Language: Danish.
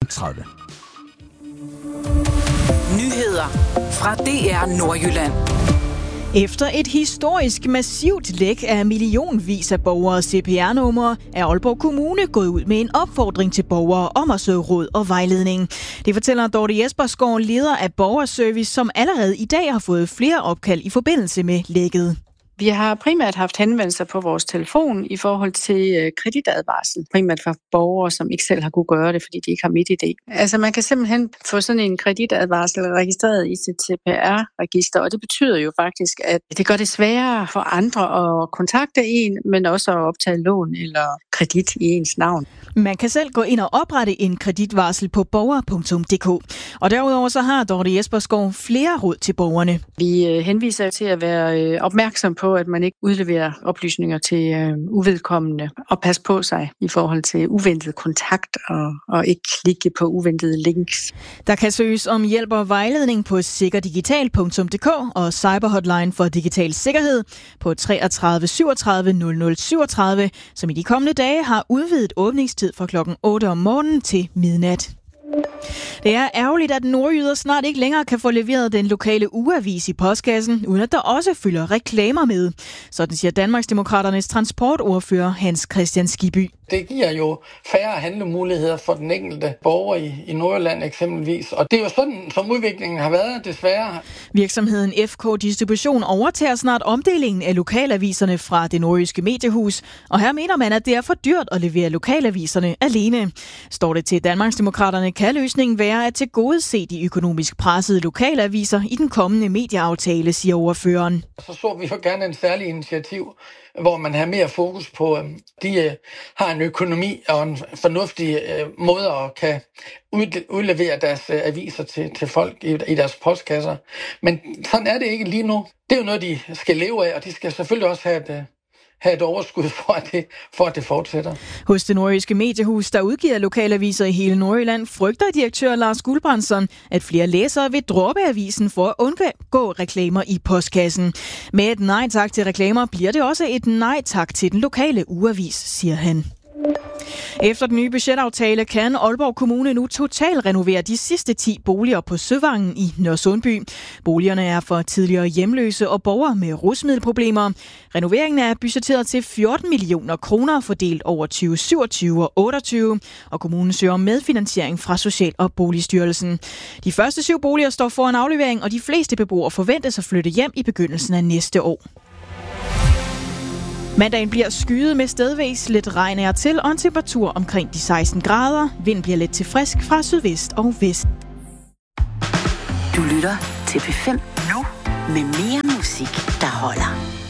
30. Nyheder fra DR Nordjylland. Efter et historisk massivt læk af millionvis af borgeres CPR-numre, er Aalborg Kommune gået ud med en opfordring til borgere om at søge råd og vejledning. Det fortæller Dorte Jespersgaard, leder af Borgerservice, som allerede i dag har fået flere opkald i forbindelse med lækket. Vi har primært haft henvendelser på vores telefon i forhold til kreditadvarsel. Primært for borgere, som ikke selv har kunne gøre det, fordi de ikke har MitID. Altså man kan simpelthen få sådan en kreditadvarsel registreret i sit CPR-register, og det betyder jo faktisk, at det gør det sværere for andre at kontakte en, men også at optage lån eller kredit i ens navn. Man kan selv gå ind og oprette en kreditvarsel på borger.dk. Og derudover så har Dorte Jespersgaard flere råd til borgerne. Vi henviser til at være opmærksom på, at man ikke udleverer oplysninger til uvedkommende, og passe på sig i forhold til uventet kontakt og ikke klikke på uventede links. Der kan søges om hjælp og vejledning på sikkerdigital.dk og cyberhotline for digital sikkerhed på 33 37 00 37, som i de kommende dage har udvidet åbningstid fra klokken 8 om morgenen til midnat. Det er ærgerligt, at nordjyder snart ikke længere kan få leveret den lokale ugeavis i postkassen, uden at der også fylder reklamer med. Sådan siger Danmarksdemokraternes transportordfører Hans Christian Skibby. Det giver jo færre handlemuligheder for den enkelte borger i Nordjylland eksempelvis. Og det er jo sådan, som udviklingen har været, desværre. Virksomheden FK Distribution overtager snart omdelingen af lokalaviserne fra det nordjyske mediehus. Og her mener man, at det er for dyrt at levere lokalaviserne alene. Står det til Danmarksdemokraterne, kan løsningen være at tilgodese de økonomisk pressede lokalaviser i den kommende medieaftale, siger ordføreren. Så vi jo gerne en særlig initiativ, hvor man har mere fokus på, de har en økonomi og en fornuftig måde at kan udlevere deres aviser til folk i deres postkasser. Men sådan er det ikke lige nu. Det er jo noget, de skal leve af, og de skal selvfølgelig også have et overskud for at det fortsætter. Hos det nordjyske mediehus, der udgiver lokalaviser i hele Nordjylland, frygter direktør Lars Guldbrandsson, at flere læsere vil droppe avisen for at undgå reklamer i postkassen. Med et nej tak til reklamer bliver det også et nej tak til den lokale ugeavis, siger han. Efter den nye budgetaftale kan Aalborg Kommune nu totalt renovere de sidste 10 boliger på Søvangen i Nørresundby. Boligerne er for tidligere hjemløse og borgere med rusmiddelproblemer. Renoveringen er budgetteret til 14 millioner kroner fordelt over 2027 og 28, og kommunen søger medfinansiering fra Social- og Boligstyrelsen. De første 7 boliger står foran aflevering, og de fleste beboere forventes at flytte hjem i begyndelsen af næste år. Mandagen bliver skyet med stedvis lidt regn af til og en temperatur omkring de 16 grader. Vind bliver let til frisk fra sydvest og vest. Du lytter til P5 nu med mere musik, der holder.